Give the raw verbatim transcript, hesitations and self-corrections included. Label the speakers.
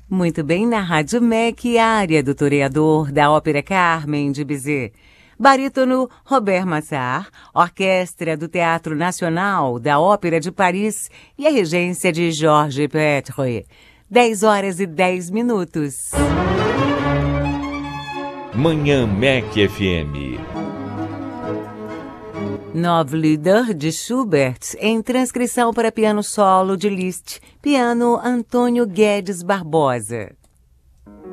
Speaker 1: Muito bem, na Rádio M E C, área do toreador da Ópera Carmen de Bizet. Barítono Robert Massart, Orquestra do Teatro Nacional da Ópera de Paris e a regência de Georges Petre. dez horas e dez minutos.
Speaker 2: Manhã M E C F M.
Speaker 1: Nove Lieder de Schubert, em transcrição para piano solo de Liszt, piano Antônio Guedes Barbosa.